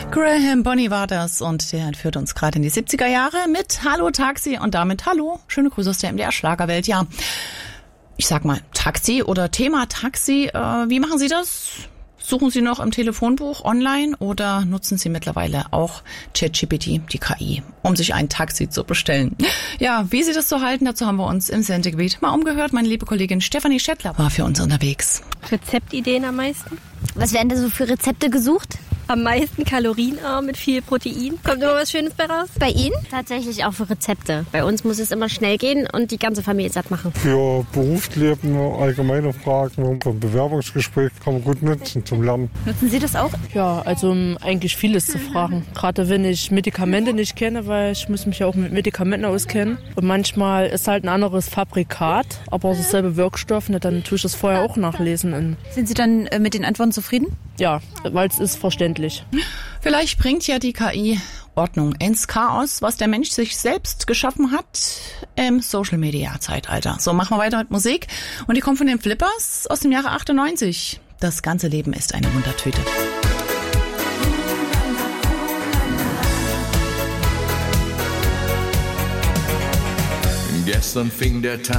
Graham Bonny war das und der entführt uns gerade in die 70er Jahre mit Hallo Taxi und damit Hallo, schöne Grüße aus der MDR Schlagerwelt. Ja, ich sag mal Taxi oder Thema Taxi, wie machen Sie das? Suchen Sie noch im Telefonbuch online oder nutzen Sie mittlerweile auch ChatGPT, die KI, um sich ein Taxi zu bestellen? Ja, wie Sie das so halten, dazu haben wir uns im Sendegebiet mal umgehört. Meine liebe Kollegin Stefanie Schettler war für uns unterwegs. Rezeptideen am meisten? Was werden da so für Rezepte gesucht? Am meisten kalorienarm mit viel Protein. Kommt immer was Schönes bei raus? Bei Ihnen? Tatsächlich auch für Rezepte. Bei uns muss es immer schnell gehen und die ganze Familie satt machen. Für Berufsleben, allgemeine Fragen, für ein Bewerbungsgespräch kann man gut nutzen zum Lernen. Nutzen Sie das auch? Ja, also um eigentlich vieles zu fragen. Gerade wenn ich Medikamente nicht kenne, weil ich muss mich ja auch mit Medikamenten auskennen. Und manchmal ist halt ein anderes Fabrikat, aber dasselbe Wirkstoff. Ne, dann tue ich das vorher auch nachlesen. Sind Sie dann mit den Antworten zufrieden? Ja, weil es ist verständlich. Vielleicht bringt ja die KI Ordnung ins Chaos, was der Mensch sich selbst geschaffen hat im Social-Media-Zeitalter. So, machen wir weiter mit Musik. Und die kommt von den Flippers aus dem Jahre 98. Das ganze Leben ist eine Wundertüte. Gestern fing der Tag